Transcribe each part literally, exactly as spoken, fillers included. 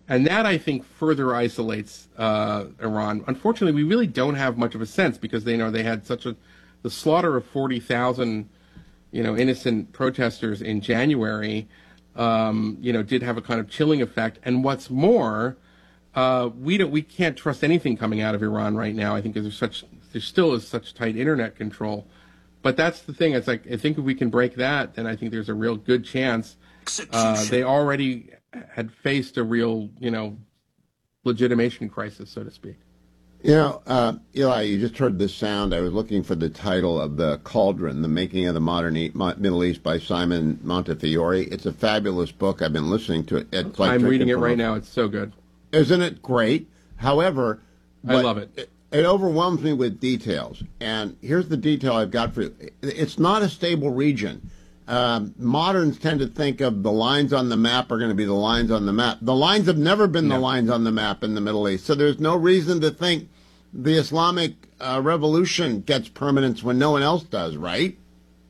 And that, I think, further isolates uh, Iran. Unfortunately, we really don't have much of a sense because they know they had such a the slaughter of forty thousand, you know, innocent protesters in January, um, you know, did have a kind of chilling effect. And what's more, uh, we don't we can't trust anything coming out of Iran right now. I think because there's such there still is such tight internet control. But that's the thing. It's like I think if we can break that, then I think there's a real good chance. Uh, they already had faced a real, you know, legitimation crisis, so to speak. You know, uh, Eli, you just heard this sound. I was looking for the title of the Cauldron, The Making of the Modern e- Middle East by Simon Montefiore. It's a fabulous book. I've been listening to it. It's like I'm reading it right now. It's so good. Isn't it great? However, I love it. it. It overwhelms me with details. And here's the detail I've got for you. It's not a stable region. Um, moderns tend to think of the lines on the map are going to be the lines on the map. The lines have never been no. the lines on the map in the Middle East. So there's no reason to think the Islamic uh, revolution gets permanence when no one else does, right?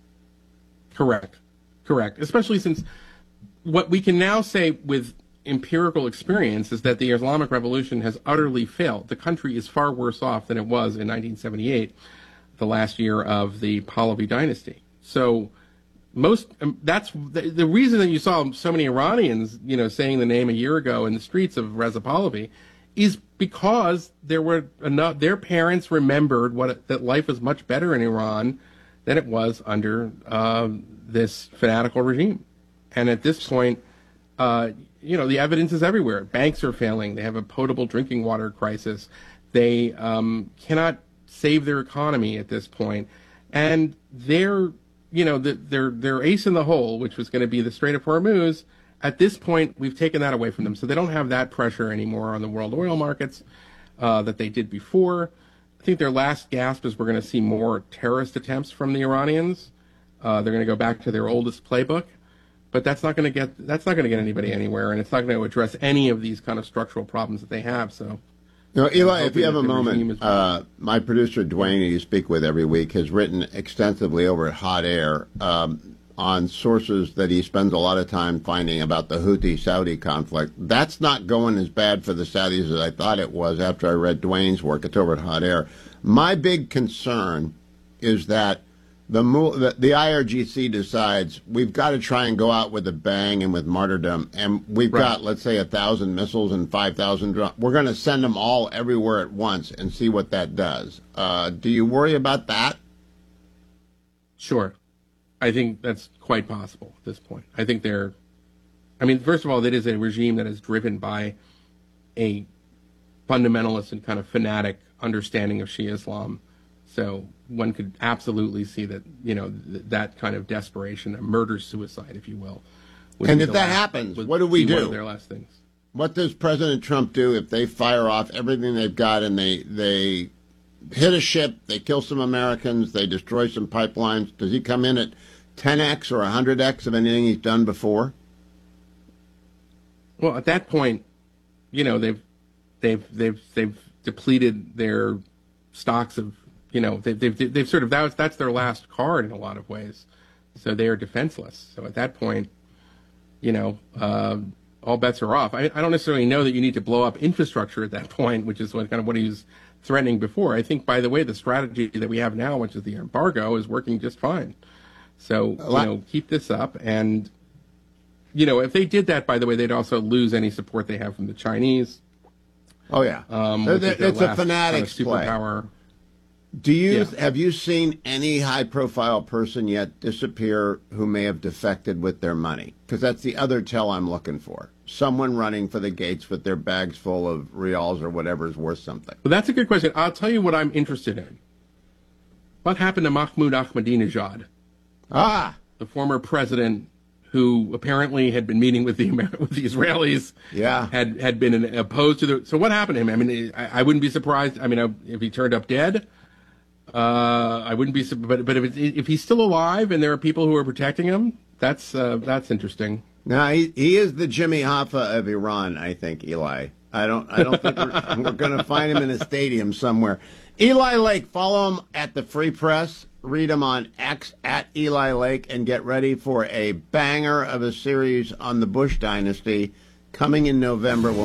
Correct. Correct. Especially since what we can now say with empirical experience is that the Islamic revolution has utterly failed. The country is far worse off than it was in nineteen seventy-eight, the last year of the Pahlavi dynasty. So most um, that's the, the reason that you saw so many Iranians, you know, saying the name a year ago in the streets of Reza Pahlavi is because there were enough, their parents remembered what that life was much better in Iran than it was under uh, this fanatical regime. And at this point, uh, you know, the evidence is everywhere. Banks are failing. They have a potable drinking water crisis. They um, cannot save their economy at this point. And they're, you know, the, their, their ace in the hole, which was going to be the Strait of Hormuz, at this point, we've taken that away from them. So they don't have that pressure anymore on the world oil markets uh, that they did before. I think their last gasp is we're going to see more terrorist attempts from the Iranians. Uh, they're going to go back to their oldest playbook. But that's not going to get that's not going to get anybody anywhere, and it's not going to address any of these kind of structural problems that they have. So, you know, Eli, if you have a moment, uh, my producer Dwayne, who you speak with every week, has written extensively over at Hot Air um, on sources that he spends a lot of time finding about the Houthi-Saudi conflict. That's not going as bad for the Saudis as I thought it was after I read Dwayne's work. It's over at Hot Air. My big concern is that The, the the I R G C decides we've got to try and go out with a bang and with martyrdom, and we've right. got, let's say, a thousand missiles and five thousand drones. We're going to send them all everywhere at once and see what that does. Uh, do you worry about that? Sure. I think that's quite possible at this point. I think they're, I mean, first of all, it is a regime that is driven by a fundamentalist and kind of fanatic understanding of Shia Islam. So one could absolutely see that, you know, th- that kind of desperation, a murder-suicide, if you will. And if that last, happens, what do we do? One of their last things. What does President Trump do if they fire off everything they've got and they they hit a ship, they kill some Americans, they destroy some pipelines? Does he come in at ten x or one hundred x of anything he's done before? Well, at that point, you know, they've they've they've they've depleted their stocks of. You know, they've, they've, they've sort of, that was, that's their last card in a lot of ways. So they are defenseless. So at that point, you know, uh, all bets are off. I, I don't necessarily know that you need to blow up infrastructure at that point, which is what kind of what he was threatening before. I think, by the way, the strategy that we have now, which is the embargo, is working just fine. So, you know, keep this up. And, you know, if they did that, by the way, they'd also lose any support they have from the Chinese. Oh, yeah. Um, it's a fanatics kind of superpower. Play. Do you yeah. have you seen any high-profile person yet disappear who may have defected with their money? Because that's the other tell I'm looking for. Someone running for the gates with their bags full of reals or whatever is worth something. Well, that's a good question. I'll tell you what I'm interested in. What happened to Mahmoud Ahmadinejad? Ah, the former president who apparently had been meeting with the with the Israelis. Yeah, had had been opposed to the. So what happened to him? I mean, I, I wouldn't be surprised. I mean, if he turned up dead. Uh, I wouldn't be, but but if if he's still alive and there are people who are protecting him, that's uh, that's interesting. No, he he is the Jimmy Hoffa of Iran, I think, Eli. I don't I don't think we're, we're going to find him in a stadium somewhere. Eli Lake, follow him at the Free Press. Read him on X at Eli Lake, and get ready for a banger of a series on the Bush dynasty coming in November. We'll